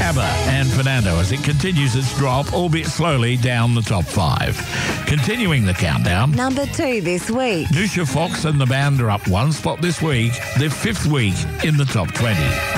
ABBA and Fernando as it continues its drop, albeit slowly, down the top 5. Continuing the countdown, Number 2 this week. Lucia Fox and the band are up 1 spot this week, their 5th week in the top 20.